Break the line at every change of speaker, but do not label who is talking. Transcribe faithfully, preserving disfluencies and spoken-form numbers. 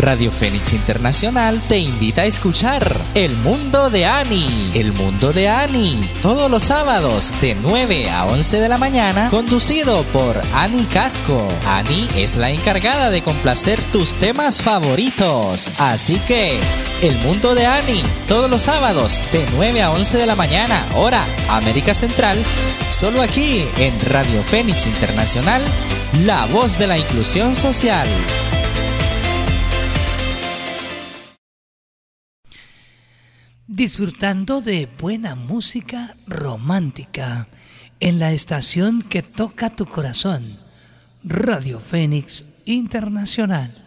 Radio Fénix Internacional te invita a escuchar El Mundo de Ani. El Mundo de Ani, todos los sábados de nueve a once de la mañana, conducido por Ani Casco. Ani es la encargada de complacer tus temas favoritos. Así que, El Mundo de Ani, todos los sábados de nueve a once de la mañana, hora América Central, solo aquí en Radio Fénix Internacional, la voz de la inclusión social.
Disfrutando de buena música romántica en la estación que toca tu corazón, Radio Fénix Internacional.